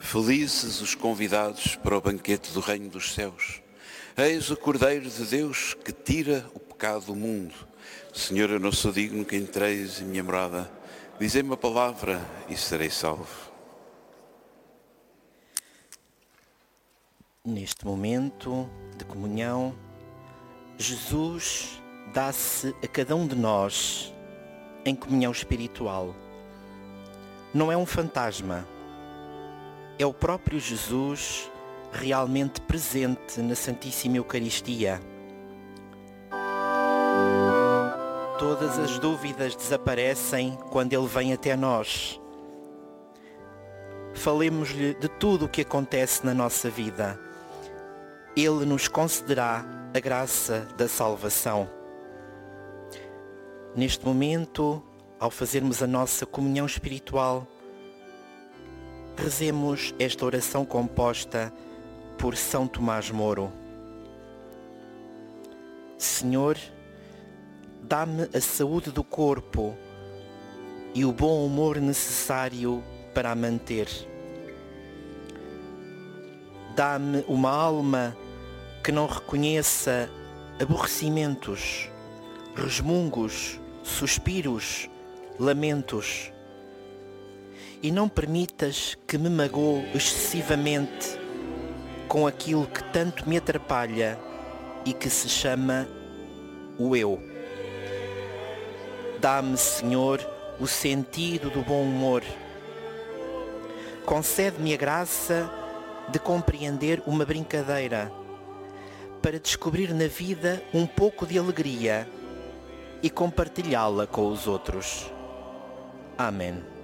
Felizes os convidados para o banquete do reino dos céus. Eis o Cordeiro de Deus que tira o pecado do mundo. Senhor, eu não sou digno que entreis em minha morada. Dizei-me a palavra e serei salvo. Neste momento de comunhão, Jesus dá-se a cada um de nós em comunhão espiritual. Não é um fantasma, é o próprio Jesus realmente presente na Santíssima Eucaristia. Todas as dúvidas desaparecem quando Ele vem até nós. Falemos-lhe de tudo o que acontece na nossa vida. Ele nos concederá a graça da salvação. Neste momento, ao fazermos a nossa comunhão espiritual, rezemos esta oração composta por São Tomás Moro. Senhor, dá-me a saúde do corpo e o bom humor necessário para a manter. Dá-me uma alma que não reconheça aborrecimentos, resmungos, suspiros, lamentos. E não permitas que me magoe excessivamente com aquilo que tanto me atrapalha e que se chama o eu. Dá-me, Senhor, o sentido do bom humor. Concede-me a graça de compreender uma brincadeira, para descobrir na vida um pouco de alegria e compartilhá-la com os outros. Amém.